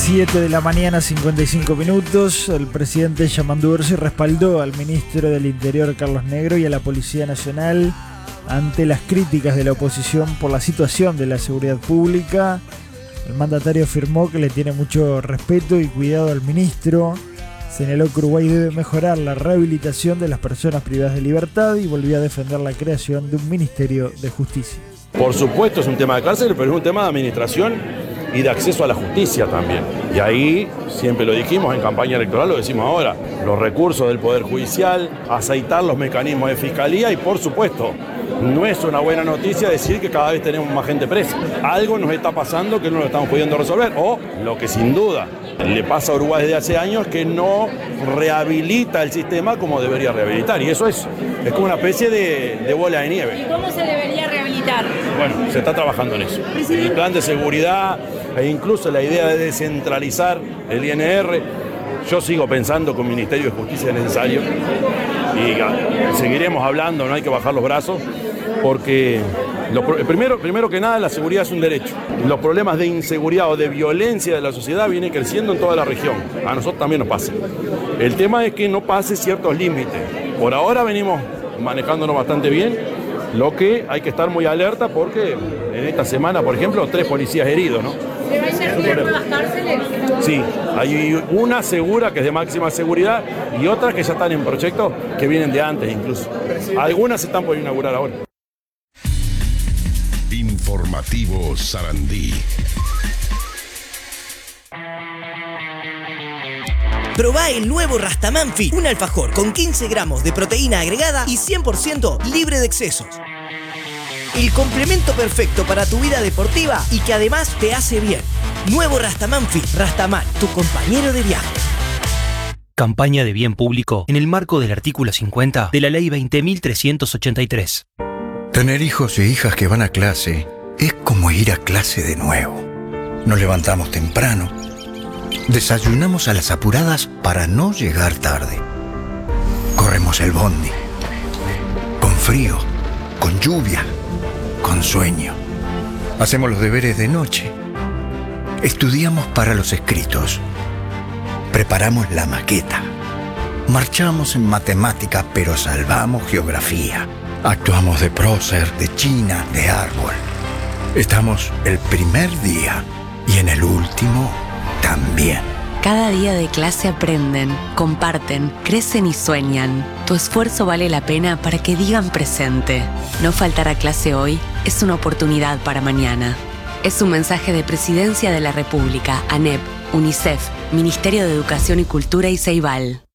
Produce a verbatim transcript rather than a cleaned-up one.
siete de la mañana, cincuenta y cinco minutos. El presidente Yamandu Orsi respaldó al ministro del Interior, Carlos Negro, y a la Policía Nacional ante las críticas de la oposición por la situación de la seguridad pública. El mandatario afirmó que le tiene mucho respeto y cuidado al ministro. Señaló que Uruguay debe mejorar la rehabilitación de las personas privadas de libertad y volvió a defender la creación de un Ministerio de Justicia. Por supuesto es un tema de cárcel, pero es un tema de administración y de acceso a la justicia también. Y ahí, siempre lo dijimos en campaña electoral, lo decimos ahora, los recursos del Poder Judicial, aceitar los mecanismos de fiscalía y, por supuesto, no es una buena noticia decir que cada vez tenemos más gente presa. Algo nos está pasando que no lo estamos pudiendo resolver, o lo que sin duda le pasa a Uruguay desde hace años, que no rehabilita el sistema como debería rehabilitar. Y eso es, es como una especie de, de bola de nieve. ¿Y cómo se debería rehabilitar? Bueno, se está trabajando en eso. El plan de seguridad e incluso la idea de descentralizar el I N R. Yo sigo pensando que un Ministerio de Justicia es necesario y seguiremos hablando, no hay que bajar los brazos, porque lo, primero, primero que nada la seguridad es un derecho. Los problemas de inseguridad o de violencia de la sociedad vienen creciendo en toda la región. A nosotros también nos pasa. El tema es que no pase ciertos límites. Por ahora venimos manejándonos bastante bien, lo que hay que estar muy alerta porque en esta semana, por ejemplo, tres policías heridos, ¿no? ¿Se va a inaugurar nuevas cárceles? Sí, hay una segura que es de máxima seguridad y otras que ya están en proyectos que vienen de antes incluso. Algunas se están por inaugurar ahora. Informativo Sarandí. Probá el nuevo Rastaman Fit, un alfajor con quince gramos de proteína agregada y cien por ciento libre de excesos. El complemento perfecto para tu vida deportiva y que además te hace bien. Nuevo Rastaman Fit. Rastaman, tu compañero de viaje. Campaña de bien público en el marco del artículo cincuenta de la Ley veinte mil trescientos ochenta y tres. Tener hijos e hijas que van a clase es como ir a clase de nuevo. Nos levantamos temprano, desayunamos a las apuradas para no llegar tarde. Corremos el bondi, con frío, con lluvia, con sueño. Hacemos los deberes de noche. Estudiamos para los escritos. Preparamos la maqueta. Marchamos en matemática, pero salvamos geografía. Actuamos de prócer, de china, de árbol. Estamos el primer día y en el último también. Cada día de clase aprenden, comparten, crecen y sueñan. Tu esfuerzo vale la pena para que digan presente. No faltar a clase hoy es una oportunidad para mañana. Es un mensaje de Presidencia de la República, ANEP, UNICEF, Ministerio de Educación y Cultura y Ceibal.